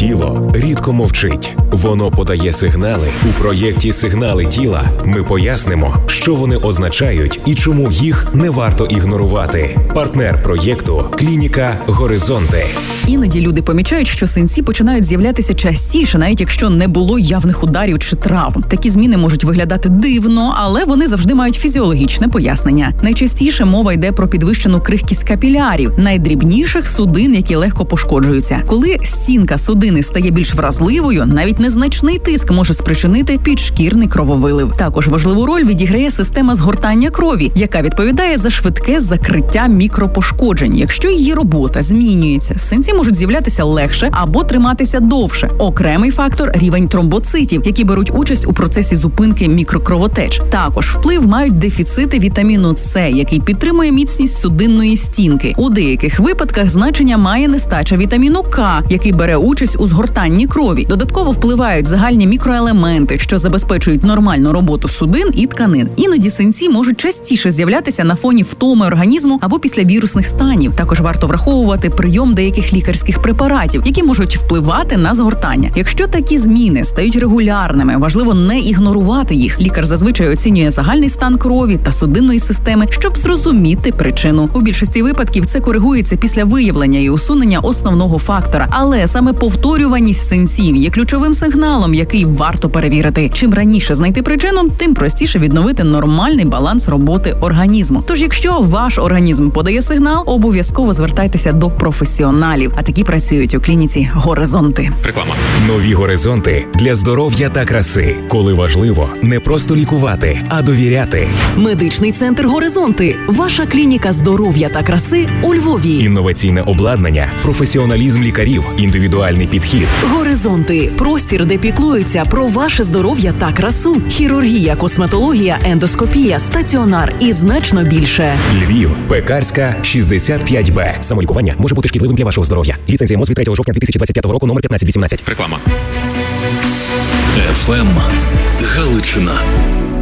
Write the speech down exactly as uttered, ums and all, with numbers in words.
Тіло рідко мовчить. Воно подає сигнали. У проєкті «Сигнали тіла» ми пояснимо, що вони означають і чому їх не варто ігнорувати. Партнер проєкту – клініка «Горизонти». Іноді люди помічають, що синці починають з'являтися частіше, навіть якщо не було явних ударів чи травм. Такі зміни можуть виглядати дивно, але вони завжди мають фізіологічне пояснення. Найчастіше мова йде про підвищену крихкість капілярів, найдрібніших судин, які легко пошкоджуються. Коли стінка судини стає більш вразливою, навіть незначний тиск може спричинити підшкірний крововилив. Також важливу роль відіграє система згортання крові, яка відповідає за швидке закриття мікропошкоджень. Якщо її робота змінюється, синці можуть з'являтися легше або триматися довше. Окремий фактор – рівень тромбоцитів, які беруть участь у процесі зупинки мікрокровотеч. Також вплив мають дефіцити вітаміну С, який підтримує міцність судинної стінки. У деяких випадках значення має нестача вітаміну К, який бере участь у згортанні крові. Додатково впливають загальні мікроелементи, що забезпечують нормальну роботу судин і тканин. Іноді синці можуть частіше з'являтися на фоні втоми організму або після вірусних станів. Також варто враховувати прийом деяких лікарських препаратів, які можуть впливати на згортання. Якщо такі зміни стають регулярними, важливо не ігнорувати їх. Лікар зазвичай оцінює загальний стан крові та судинної системи, щоб зрозуміти причину. У більшості випадків це коригується після виявлення і усунення основного фактора. Але саме повторюваність синців є ключовим сигналом, який варто перевірити. Чим раніше знайти причину, тим простіше відновити нормальний баланс роботи організму. Тож, якщо ваш організм подає сигнал, обов'язково звертайтеся до професіоналів. А такі працюють у клініці «Горизонти». Реклама. Нові горизонти для здоров'я та краси. Коли важливо не просто лікувати, а довіряти. Медичний центр «Горизонти» – ваша клініка здоров'я та краси у Львові. Інноваційне обладнання, професіоналізм лікарів, індивідуальний підхід. «Горизонти» – простір, де піклуються про ваше здоров'я та красу. Хірургія, косметологія, ендоскопія, стаціонар і значно більше. Львів, Пекарська, шістдесят п'ять Б. Самолікування може бути шкідливим для вашого здоров'я. Ліцензія МОЗ від третього жовтня дві тисячі двадцять п'ятого року, номер п'ятнадцять вісімнадцять. Реклама. еф ем Галичина.